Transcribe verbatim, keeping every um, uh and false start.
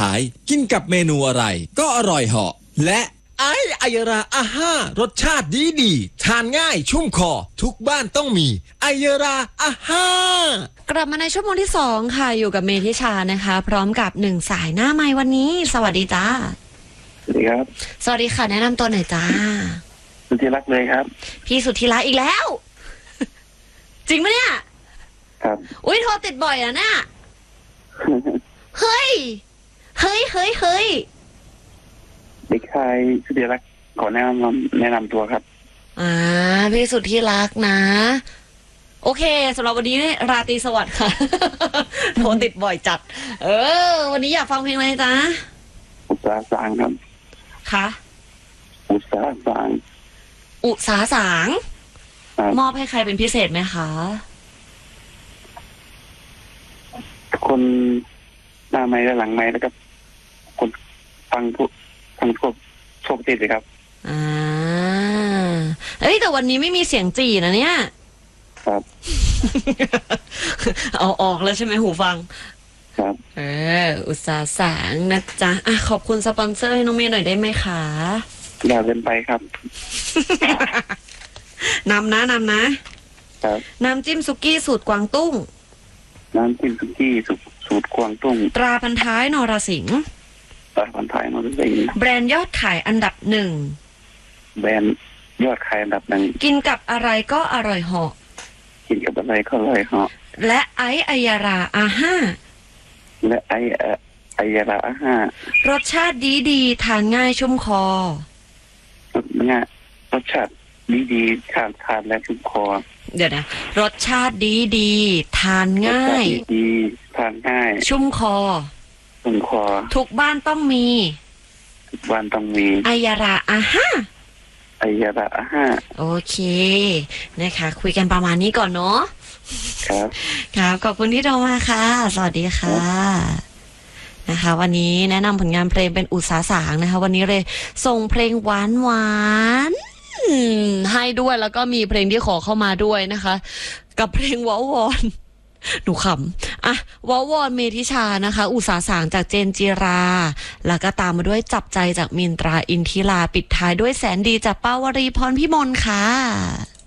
ายกินกับเมนูอะไรก็อร่อยเหาะและไออายราอาห้ารสชาติดีดีทานง่ายชุ่มคอทุกบ้านต้องมีไอายราอาห้ากลับมาในชั่วโมงที่สองค่ะอยู่กับเมธิชานะคะพร้อมกับหนึ่งสายหน้าไมค์วันนี้สวัสดีจ้าสวัสดีครับสวัสดีค่ะแนะนำตัวหน่อยจ้าสุธิรักเลยครับพี่สุธิรักอีกแล้ว จริงไหมเนี่ยครับอุ้ยโทรติดบ่อยอ่ะเนี่ย เฮ้ยเฮ้ยเฮ้ยเฮ้ยเด็กชายสุธิรักขอแนะนำแนะนำตัวครับอ่าพี่สุธิรักนะโอเคสำหรับวันนี้ราตรีสวัสดิ์ค่ะ โทรติดบ่อยจัดเออวันนี้อยากฟังเพลงอะไรจ๊ะอุตสาสางครับค่ะอุตสาสางอุตสาสางมอบให้ใครเป็นพิเศษไหมคะคนหน้าไม้และหลังไม้แล้วก็คนฟังทุกฟังทุกทั่วประเทศเลยครับอ่าเอ้ยแต่วันนี้ไม่มีเสียงจีนะเนี่ยครับเอาออกแล้วใช่ไหมหูฟังครับเอออุตสาสางนะจ๊ะอ่ะขอบคุณสปอนเซอร์ให้น้องเมย์หน่อยได้ไหมคะอย่าเล่นไปครับนำนะนำนะครับน้ำจิ้มซุกี้สูตรกวางตุ้งน้ำจิ้มซุกี้สูตรกวางตุ้งตราพันท้ายนรสิงห์ตราพันท้ายนรสิงห์แบรนด์ยอดขายอันดับหนึ่งแบรนด์ยอดขายอันดับหนึ่งกินกับอะไรก็อร่อยเหาะกินกับอะไรก็อร่อยเหาะและไออายาราอาห้าและไออายาราอาห้ารสชาติดีดีทานง่ายชุ่มคอง่ายรสชาติดีดีทานทานและชุ่มคอเดี๋ยวนะรสชาติดีดีทานง่ายดีทานง่ายชุ่มคอชุ่มคอทุกบ้านต้องมีทุกบ้านต้องมีอายาราอาห้าอายาราอาห้าโอเคนะคะคุยกันประมาณนี้ก่อนเนาะครับครับขอบคุณที่โทรมาค่ะสวัสดีค่ะนะคะวันนี้แนะนำผลงานเพลงเป็นอุตสาสางนะคะวันนี้เลยส่งเพลงหวานหวานให้ด้วยแล้วก็มีเพลงที่ขอเข้ามาด้วยนะคะกับเพลงว้าวอนหนูขำอ่ะว้าวอนเมธิชานะคะอุตสาสางจากเจนจิราแล้วก็ตามมาด้วยจับใจจากมินตราอินทิราปิดท้ายด้วยแสนดีจากป้าวรีพรพิมลค่ะ